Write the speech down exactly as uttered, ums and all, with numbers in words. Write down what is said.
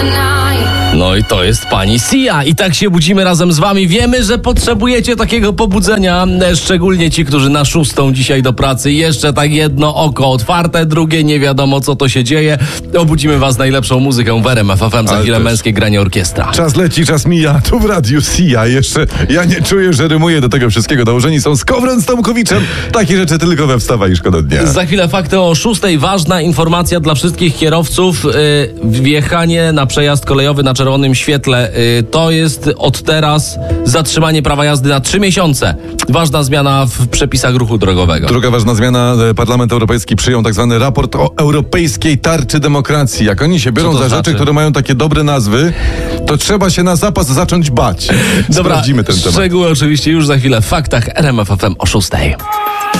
No i to jest pani Sia. I tak się budzimy razem z wami. Wiemy, że potrzebujecie takiego pobudzenia, szczególnie ci, którzy na szóstą dzisiaj do pracy. Jeszcze tak jedno oko otwarte, drugie nie wiadomo, co to się dzieje. Obudzimy was najlepszą muzyką w R M F F M. Za chwilę męskie granie orkiestra. Czas leci, czas mija. Tu w radiu Sia. Jeszcze ja nie czuję, że rymuję do tego wszystkiego. Dołożeni są Skowron z Tomkowiczem. Takie rzeczy tylko we Wstawaj i Szkoda Dnia. Za chwilę fakty o szóstej. Ważna informacja dla wszystkich kierowców. Yy, wjechanie na przejazd kolejowy na czerwonym świetle. Yy, to jest od teraz zatrzymanie prawa jazdy na trzy miesiące. Ważna zmiana w przepisach ruchu drogowego. Druga ważna zmiana. Parlament Europejski przyjął tak zwany raport o europejskiej tarczy demokracji. Jak oni się biorą za znaczy? rzeczy, które mają takie dobre nazwy, to trzeba się na zapas zacząć bać. Dobra, sprawdzimy ten temat. Szczegóły oczywiście już za chwilę w faktach R M F F M o szóstej.